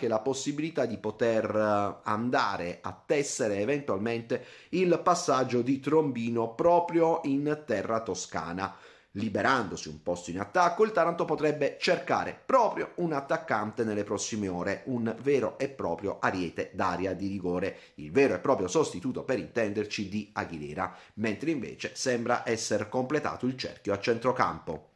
anche la possibilità di poter andare a tessere eventualmente il passaggio di Trombino proprio in terra toscana. Liberandosi un posto in attacco, il Taranto potrebbe cercare proprio un attaccante nelle prossime ore, un vero e proprio ariete d'area di rigore, il vero e proprio sostituto, per intenderci, di Aguilera, mentre invece sembra essere completato il cerchio a centrocampo.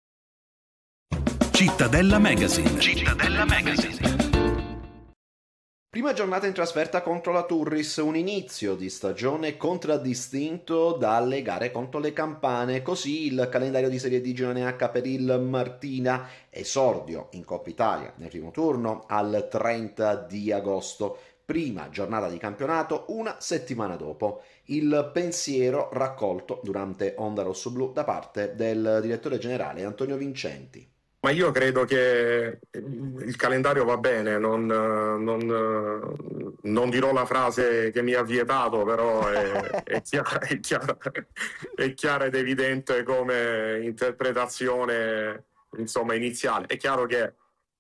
Cittadella Magazine. Cittadella Magazine. Prima giornata in trasferta contro la Turris, un inizio di stagione contraddistinto dalle gare contro le Campane, così il calendario di Serie D Girone H per il Martina, esordio in Coppa Italia nel primo turno al 30 di agosto, prima giornata di campionato una settimana dopo, il pensiero raccolto durante Onda Rossoblu da parte del direttore generale Antonio Vincenti. Ma io credo che il calendario va bene, non dirò la frase che mi ha vietato, però è chiara ed evidente come interpretazione, insomma, iniziale. È chiaro che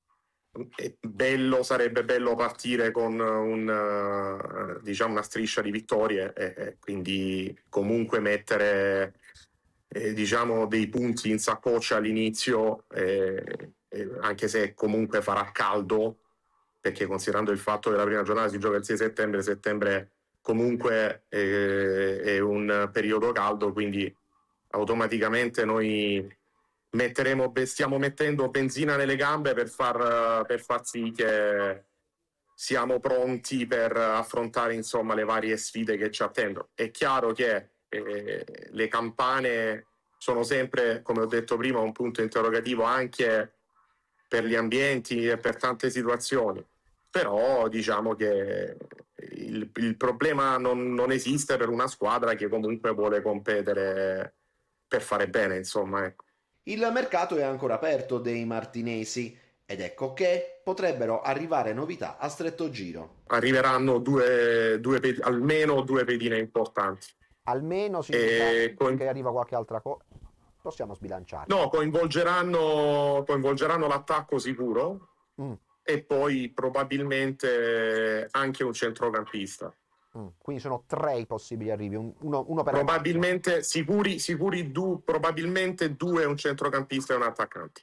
sarebbe bello partire con una striscia di vittorie e quindi comunque mettere dei punti in saccoccia all'inizio, anche se comunque farà caldo, perché considerando il fatto che la prima giornata si gioca il 6 settembre comunque è un periodo caldo, quindi automaticamente noi stiamo mettendo benzina nelle gambe per far sì che siamo pronti per affrontare, insomma, le varie sfide che ci attendono. È chiaro che le Campane sono sempre, come ho detto prima, un punto interrogativo anche per gli ambienti e per tante situazioni, però diciamo che il problema non esiste per una squadra che comunque vuole competere per fare bene, insomma, ecco. Il mercato è ancora aperto dei martinesi ed ecco che potrebbero arrivare novità a stretto giro. Arriveranno almeno due pedine importanti. Almeno significa che arriva qualche altra cosa. Possiamo sbilanciare. No, coinvolgeranno l'attacco sicuro e poi probabilmente anche un centrocampista. Quindi sono 3 i possibili arrivi, uno per probabilmente probabilmente 2 un centrocampista e un attaccante.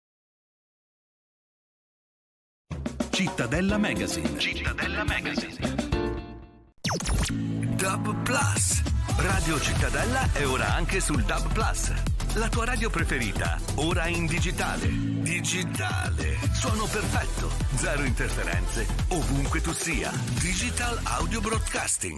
Cittadella Magazine. Cittadella Magazine. Dub Plus. Radio Cittadella è ora anche sul Dub Plus. La tua radio preferita, ora in digitale. Digitale. Suono perfetto, zero interferenze, ovunque tu sia. Digital Audio Broadcasting.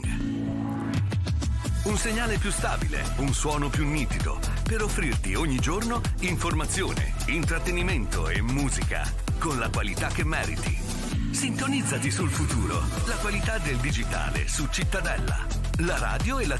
Un segnale più stabile, un suono più nitido, per offrirti ogni giorno informazione, intrattenimento e musica con la qualità che meriti. Sintonizzati sul futuro, la qualità del digitale su Cittadella. La radio e la